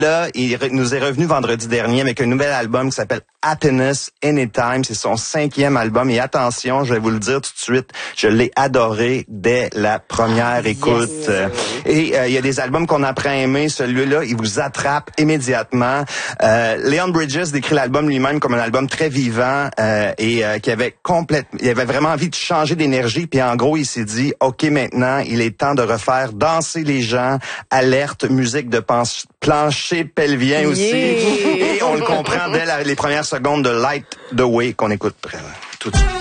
Là, il nous est revenu vendredi dernier avec un nouvel album qui s'appelle Happiness Anytime. C'est son 5e album. Et attention, je vais vous le dire tout de suite, je l'ai adoré dès la première écoute. Et il y a des albums qu'on apprend à aimer. Celui-là, il vous attrape immédiatement. Leon Bridges décrit l'album lui-même comme un album très vivant qui avait il avait vraiment envie de changer d'énergie. Puis en gros, il s'est dit, OK, maintenant, il est temps de refaire danser les gens. Alerte, musique de plancher pelvien aussi. Et on le comprend dès les premières secondes de Light the Way qu'on écoute tout de suite.